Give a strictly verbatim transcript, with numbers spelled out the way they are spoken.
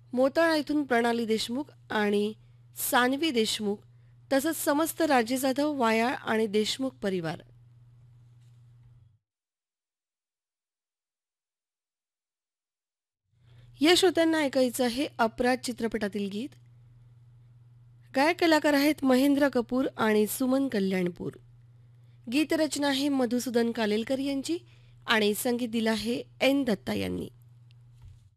मोताळा इथून प्रणाली देशमुख आणि सान्वी देशमुख तसंच समस्त राजे जाधव, वायाळ आणि देशमुख परिवार. या श्रोत्यांना ऐकायचं आहे अपराध चित्रपटातील गीत. गायक कलाकार आहेत महेंद्र कपूर आणि सुमन कल्याणपूर. गीतरचना आहे मधुसूदन कालेलकर यांची आणि संगीत दिलं आहे एन दत्ता यांनी.